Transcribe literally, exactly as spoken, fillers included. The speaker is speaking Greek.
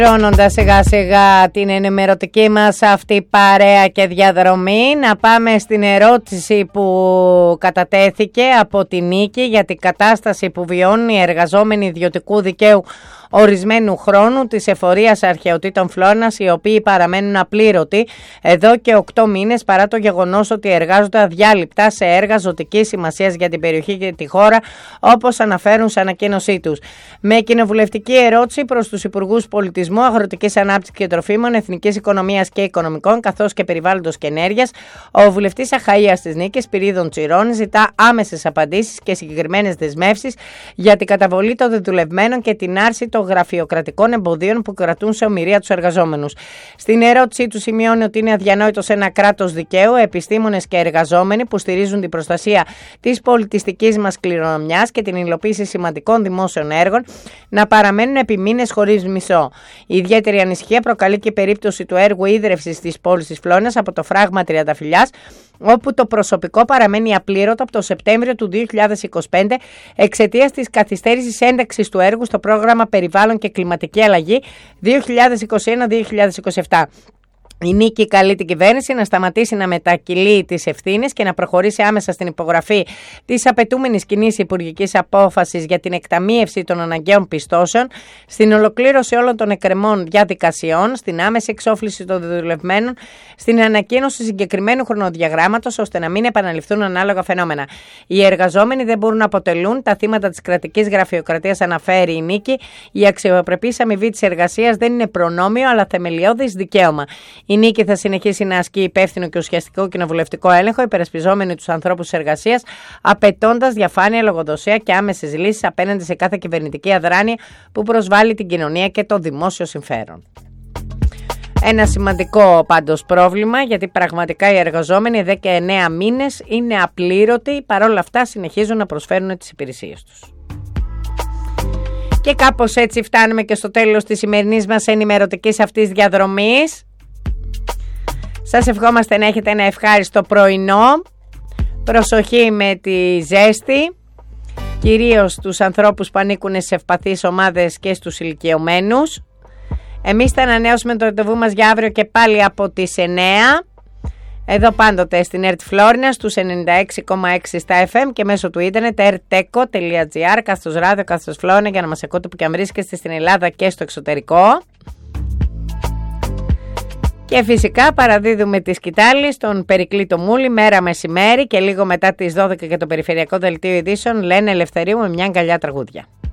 Ολοκληρώνοντας σιγά σιγά την ενημερωτική μας αυτή παρέα και διαδρομή, να πάμε στην ερώτηση που κατατέθηκε από τη Νίκη για την κατάσταση που βιώνουν οι εργαζόμενοι ιδιωτικού δικαίου ορισμένου χρόνου της εφορίας αρχαιοτήτων Φλόρνας, οι οποίοι παραμένουν απλήρωτοι εδώ και οκτώ μήνες παρά το γεγονός ότι εργάζονται αδιάλειπτα σε έργα ζωτικής σημασίας για την περιοχή και τη χώρα, όπως αναφέρουν σε ανακοίνωσή τους. Με κοινοβουλευτική ερώτηση προς τους Υπουργούς Πολιτισμού, Αγροτικής Ανάπτυξης και Τροφίμων, Εθνικής Οικονομίας και Οικονομικών, καθώς και Περιβάλλοντος και Ενέργειας, ο βουλευτής Αχαΐας της Νίκης, Πυρίδων Τσιρών, ζητά άμεσες απαντήσεις και συγκεκριμένες δεσμεύσεις για την καταβολή των δεδουλευμένων και την άρση των γραφειοκρατικών εμποδίων που κρατούν σε ομηρία τους εργαζόμενους. Στην ερώτησή του σημειώνει ότι είναι αδιανόητο σε ένα κράτος δικαίου επιστήμονες και εργαζόμενοι που στηρίζουν την προστασία της πολιτιστικής μας κληρονομιάς και την υλοποίηση σημαντικών δημόσιων έργων να παραμένουν επί μήνες χωρίς μισθό. Η ιδιαίτερη ανησυχία προκαλεί και η περίπτωση του έργου ίδρευσης της πόλης της Φλόρνας από το φράγμα Τριανταφυλλιάς, όπου το προσωπικό παραμένει απλήρωτο από το Σεπτέμβριο του δύο χιλιάδες είκοσι πέντε εξαιτίας της καθυστέρησης ένταξης του έργου στο πρόγραμμα Περιβάλλον και Κλιματική Αλλαγή δύο χιλιάδες είκοσι ένα με δύο χιλιάδες είκοσι επτά. Η Νίκη καλεί την κυβέρνηση να σταματήσει να μετακυλεί τις ευθύνες και να προχωρήσει άμεσα στην υπογραφή της απαιτούμενης κοινής υπουργικής απόφασης για την εκταμείευση των αναγκαίων πιστώσεων, στην ολοκλήρωση όλων των εκκρεμών διαδικασιών, στην άμεση εξόφληση των δεδουλευμένων, στην ανακοίνωση συγκεκριμένου χρονοδιαγράμματος ώστε να μην επαναληφθούν ανάλογα φαινόμενα. Οι εργαζόμενοι δεν μπορούν να αποτελούν τα θύματα της κρατικής γραφειοκρατίας, αναφέρει η Νίκη. Η αξιοπρεπής αμοιβή της εργασίας δεν είναι προνόμιο αλλά θεμελιώδης δικαίωμα. Η Νίκη θα συνεχίσει να ασκεί υπεύθυνο και ουσιαστικό κοινοβουλευτικό έλεγχο, υπερασπιζόμενοι τους ανθρώπους της εργασίας, απαιτώντας διαφάνεια, λογοδοσία και άμεσες λύσεις απέναντι σε κάθε κυβερνητική αδράνεια που προσβάλλει την κοινωνία και το δημόσιο συμφέρον. Ένα σημαντικό πάντως πρόβλημα, γιατί πραγματικά οι εργαζόμενοι εδώ και εννέα μήνες είναι απλήρωτοι, παρόλα αυτά συνεχίζουν να προσφέρουν τις υπηρεσίες τους. Και κάπως έτσι φτάνουμε και στο τέλος της σημερινής μας ενημερωτικής αυτής διαδρομής. Σας ευχόμαστε να έχετε ένα ευχάριστο πρωινό. Προσοχή με τη ζέστη, κυρίως στους ανθρώπους που ανήκουν σε ευπαθείς ομάδες και στους ηλικιωμένους. Εμείς θα ανανεώσουμε το ραντεβού μας για αύριο και πάλι από τις εννέα. Εδώ πάντοτε στην ΕΡΤ Φλόρινας, στους ενενήντα έξι κόμμα έξι στα εφ εμ και μέσω του ίντερνετ ερτέκο τελεία τζι άρ, κάθετος ράδιο, κάθετος Φλόρινα, για να μας ακούτε που και αν βρίσκεστε στην Ελλάδα και στο εξωτερικό. Και φυσικά παραδίδουμε τη σκητάλη στον Περικλή το Μούλη μέρα μεσημέρι και λίγο μετά τις δώδεκα και το περιφερειακό δελτίο ειδήσεων Λένε Ελευθερίου με μια αγκαλιά τραγούδια.